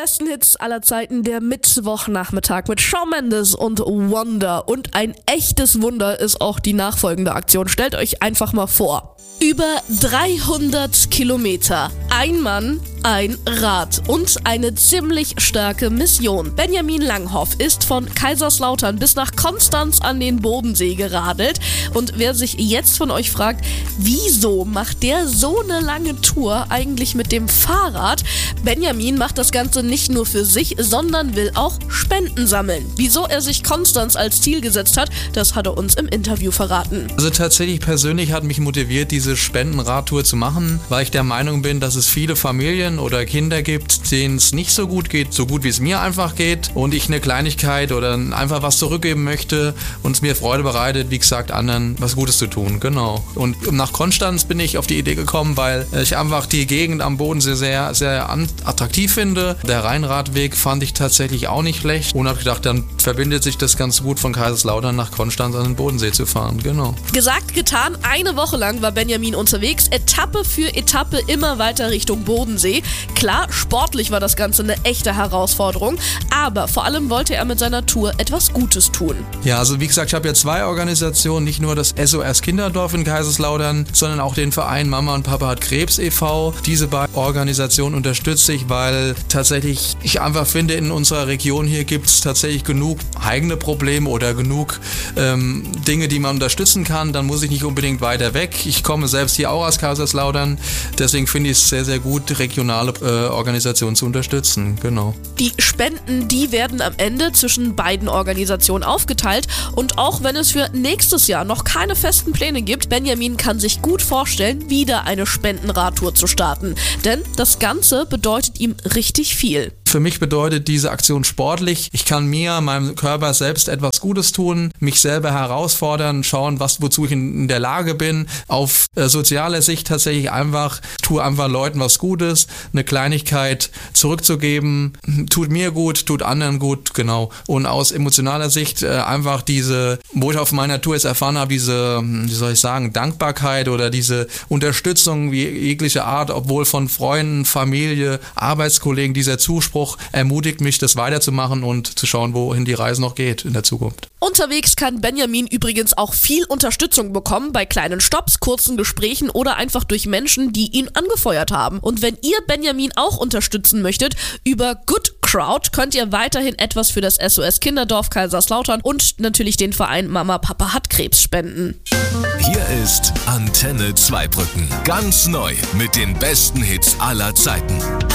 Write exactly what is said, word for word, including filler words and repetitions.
besten Hits aller Zeiten, der Mittwochnachmittag mit Shawn Mendes und Wonder. Und ein echtes Wunder ist auch die nachfolgende Aktion. Stellt euch einfach mal vor. Über dreihundert Kilometer, ein Mann, ein Rad und eine ziemlich starke Mission. Benjamin Langhoff ist von Kaiserslautern bis nach Konstanz an den Bodensee geradelt. Und wer sich jetzt von euch fragt, wieso macht der so eine lange Tour eigentlich mit dem Fahrrad? Benjamin macht das Ganze nicht nur für sich, sondern will auch Spenden sammeln. Wieso er sich Konstanz als Ziel gesetzt hat, das hat er uns im Interview verraten. Also tatsächlich persönlich hat mich motiviert, diese Spendenradtour zu machen, weil ich der Meinung bin, dass es viele Familien oder Kinder gibt, denen es nicht so gut geht, so gut wie es mir einfach geht und ich eine Kleinigkeit oder einfach was zurückgeben möchte und es mir Freude bereitet, wie gesagt, anderen was Gutes zu tun, genau. Und nach Konstanz bin ich auf die Idee gekommen, weil ich einfach die Gegend am Bodensee sehr, sehr attraktiv finde. Der Rheinradweg fand ich tatsächlich auch nicht schlecht und habe gedacht, dann verbindet sich das ganz gut, von Kaiserslautern nach Konstanz an den Bodensee zu fahren, genau. Gesagt, getan, eine Woche lang war Benjamin unterwegs, Etappe für Etappe immer weiter Richtung Bodensee. Klar, sportlich war das Ganze eine echte Herausforderung, aber vor allem wollte er mit seiner Tour etwas Gutes tun. Ja, also wie gesagt, ich habe ja zwei Organisationen, nicht nur das S O S Kinderdorf in Kaiserslautern, sondern auch den Verein Mama und Papa hat Krebs e V Diese beiden Organisationen unterstütze ich, weil tatsächlich ich einfach finde, in unserer Region hier gibt es tatsächlich genug eigene Probleme oder genug ähm, Dinge, die man unterstützen kann. Dann muss ich nicht unbedingt weiter weg. Ich komme selbst hier auch aus Kaiserslautern, deswegen finde ich es sehr, sehr gut, regionale äh, Organisationen zu unterstützen. Genau. Die Spenden, die werden am Ende zwischen beiden Organisationen aufgeteilt und auch wenn es für nächstes Jahr noch keine festen Pläne gibt, Benjamin kann sich gut vorstellen, wieder eine Spendenradtour zu starten. Denn das Ganze bedeutet ihm richtig viel. Für mich bedeutet diese Aktion sportlich. Ich kann mir, meinem Körper selbst etwas Gutes tun, mich selber herausfordern, schauen, was, wozu ich in, in der Lage bin. Auf äh, sozialer Sicht tatsächlich einfach, tue einfach Leuten was Gutes, eine Kleinigkeit zurückzugeben, tut mir gut, tut anderen gut, genau. Und aus emotionaler Sicht äh, einfach diese, wo ich auf meiner Tour jetzt erfahren habe, diese, wie soll ich sagen, Dankbarkeit oder diese Unterstützung wie jegliche Art, obwohl von Freunden, Familie, Arbeitskollegen, dieser Zuspruch ermutigt mich, das weiterzumachen und zu schauen, wohin die Reise noch geht in der Zukunft. Unterwegs kann Benjamin übrigens auch viel Unterstützung bekommen bei kleinen Stopps, kurzen Gesprächen oder einfach durch Menschen, die ihn angefeuert haben. Und wenn ihr Benjamin auch unterstützen möchtet, über Good Crowd könnt ihr weiterhin etwas für das S O S Kinderdorf Kaiserslautern und natürlich den Verein Mama Papa hat Krebs spenden. Hier ist Antenne Zweibrücken. Ganz neu mit den besten Hits aller Zeiten.